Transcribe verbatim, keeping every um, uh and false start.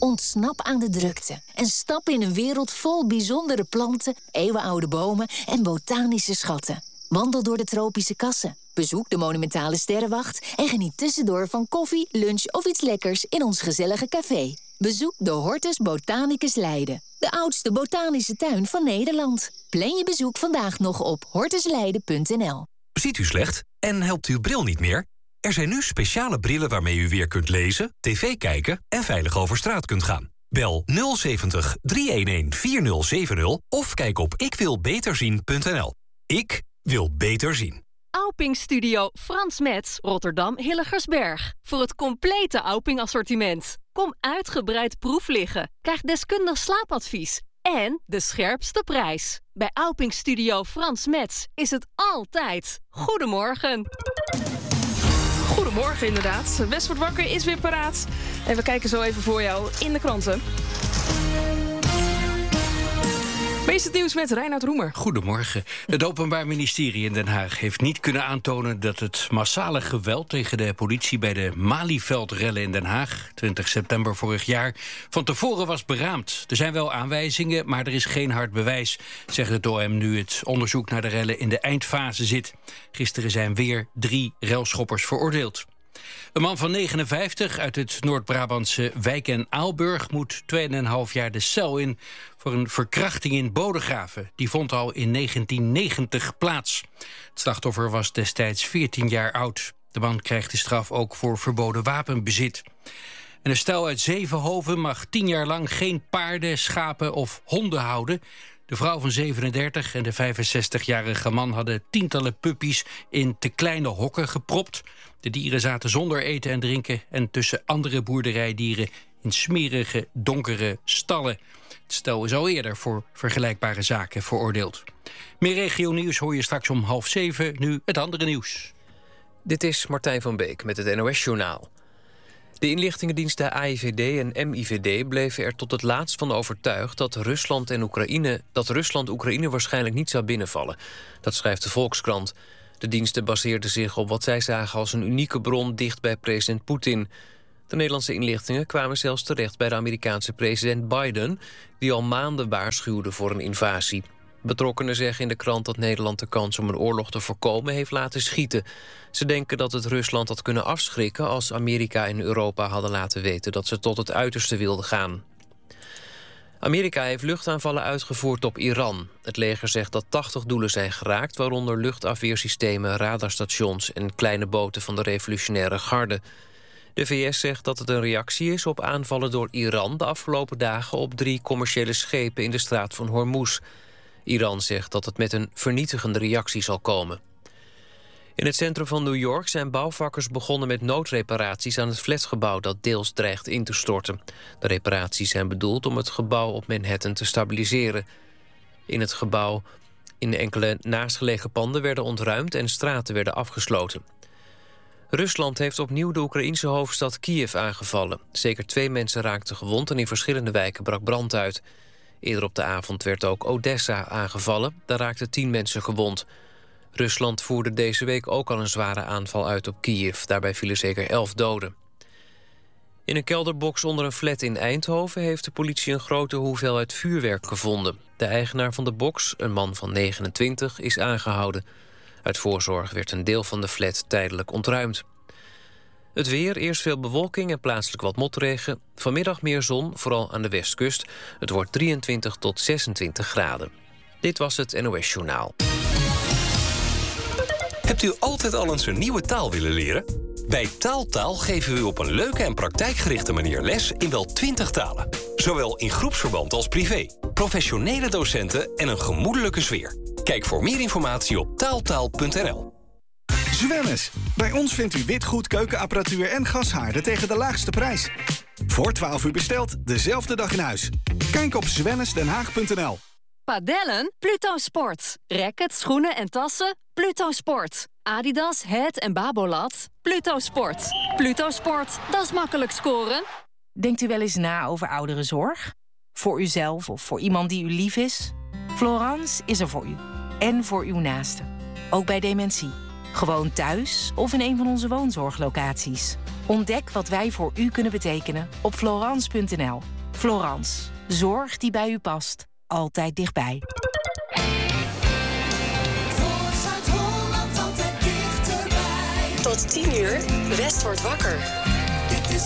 Ontsnap aan de drukte en stap in een wereld vol bijzondere planten, eeuwenoude bomen en botanische schatten. Wandel door de tropische kassen, bezoek de monumentale sterrenwacht en geniet tussendoor van koffie, lunch of iets lekkers in ons gezellige café. Bezoek de Hortus Botanicus Leiden, de oudste botanische tuin van Nederland. Plan je bezoek vandaag nog op hortusleiden punt n l. Ziet u slecht en helpt uw bril niet meer? Er zijn nu speciale brillen waarmee u weer kunt lezen, tv kijken en veilig over straat kunt gaan. Bel nul zeventig, driehonderdelf, vierduizend of kijk op ik wil beter zien punt n l. Ik wil beter zien. Auping Studio Frans Metz, Rotterdam Hilligersberg. Voor het complete Auping-assortiment. Kom uitgebreid proef liggen. Krijg deskundig slaapadvies. En de scherpste prijs. Bij Auping Studio Frans Metz is het altijd Goedemorgen. Goedemorgen inderdaad. West wordt wakker is weer paraat. En we kijken zo even voor jou in de kranten. Meest het nieuws met Reinoud Roemer. Goedemorgen. Het Openbaar Ministerie in Den Haag heeft niet kunnen aantonen dat het massale geweld tegen de politie bij de Malieveld-rellen in Den Haag, twintig september vorig jaar, van tevoren was beraamd. Er zijn wel aanwijzingen, maar er is geen hard bewijs, zegt het O M nu het onderzoek naar de rellen in de eindfase zit. Gisteren zijn weer drie relschoppers veroordeeld. Een man van negenenvijftig uit het Noord-Brabantse Wijk en Aalburg moet tweeënhalf jaar de cel in voor een verkrachting in Bodegraven. Die vond al in negentien negentig plaats. Het slachtoffer was destijds veertien jaar oud. De man krijgt de straf ook voor verboden wapenbezit. En een stel uit Zevenhoven mag tien jaar lang geen paarden, schapen of honden houden. De vrouw van zevenendertig en de vijfenzestigjarige man hadden tientallen puppies in te kleine hokken gepropt. De dieren zaten zonder eten en drinken en tussen andere boerderijdieren in smerige, donkere stallen. Het stel is al eerder voor vergelijkbare zaken veroordeeld. Meer regionieuws hoor je straks om half zeven, nu het andere nieuws. Dit is Martijn van Beek met het N O S-journaal. De inlichtingendiensten A I V D en M I V D bleven er tot het laatst van overtuigd dat Rusland en Oekraïne, dat Rusland Oekraïne waarschijnlijk niet zou binnenvallen. Dat schrijft de Volkskrant. De diensten baseerden zich op wat zij zagen als een unieke bron dicht bij president Poetin. De Nederlandse inlichtingen kwamen zelfs terecht bij de Amerikaanse president Biden, die al maanden waarschuwde voor een invasie. Betrokkenen zeggen in de krant dat Nederland de kans om een oorlog te voorkomen heeft laten schieten. Ze denken dat het Rusland had kunnen afschrikken als Amerika en Europa hadden laten weten dat ze tot het uiterste wilden gaan. Amerika heeft luchtaanvallen uitgevoerd op Iran. Het leger zegt dat tachtig doelen zijn geraakt, waaronder luchtafweersystemen, radarstations en kleine boten van de revolutionaire garde. De V S zegt dat het een reactie is op aanvallen door Iran de afgelopen dagen op drie commerciële schepen in de straat van Hormuz. Iran zegt dat het met een vernietigende reactie zal komen. In het centrum van New York zijn bouwvakkers begonnen met noodreparaties aan het flatgebouw dat deels dreigt in te storten. De reparaties zijn bedoeld om het gebouw op Manhattan te stabiliseren. In het gebouw in enkele naastgelegen panden werden ontruimd en straten werden afgesloten. Rusland heeft opnieuw de Oekraïense hoofdstad Kiev aangevallen. Zeker twee mensen raakten gewond en in verschillende wijken brak brand uit. Eerder op de avond werd ook Odessa aangevallen. Daar raakten tien mensen gewond. Rusland voerde deze week ook al een zware aanval uit op Kiev. Daarbij vielen zeker elf doden. In een kelderbox onder een flat in Eindhoven heeft de politie een grote hoeveelheid vuurwerk gevonden. De eigenaar van de box, een man van negenentwintig, is aangehouden. Uit voorzorg werd een deel van de flat tijdelijk ontruimd. Het weer, eerst veel bewolking en plaatselijk wat motregen. Vanmiddag meer zon, vooral aan de westkust. Het wordt drieëntwintig tot zesentwintig graden. Dit was het N O S-journaal. Hebt u altijd al eens een nieuwe taal willen leren? Bij Taaltaal geven we u op een leuke en praktijkgerichte manier les in wel twintig talen. Zowel in groepsverband als privé. Professionele docenten en een gemoedelijke sfeer. Kijk voor meer informatie op taaltaal punt n l. Zwemmes. Bij ons vindt u witgoed, keukenapparatuur en gashaarden tegen de laagste prijs. Voor twaalf uur besteld, dezelfde dag in huis. Kijk op zwemmes den haag punt n l. Padellen? Pluto Sport. Rackets, schoenen en tassen? Pluto Sport. Adidas, Het en Babolat? Pluto Sport. Pluto Sport, dat is makkelijk scoren. Denkt u wel eens na over ouderenzorg? Voor uzelf of voor iemand die u lief is? Florence is er voor u. En voor uw naasten. Ook bij dementie. Gewoon thuis of in een van onze woonzorglocaties. Ontdek wat wij voor u kunnen betekenen op florence punt n l. Florence, zorg die bij u past. Altijd dichtbij. Voor Zuid-Holland altijd dichterbij. Tot tien uur, West wordt wakker.